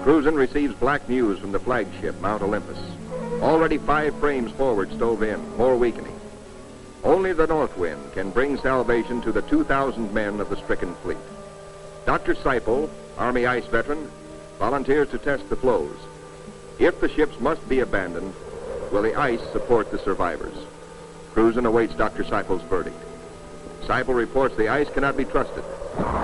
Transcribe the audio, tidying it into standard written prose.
Cruzen receives black news from the flagship, Mount Olympus. Already 5 frames forward stove in, more weakening. Only the north wind can bring salvation to the 2,000 men of the stricken fleet. Dr. Seipel, Army ice veteran, volunteers to test the flows. If the ships must be abandoned, will the ice support the survivors? Cruzen awaits Dr. Seipel's verdict. Seipel reports the ice cannot be trusted.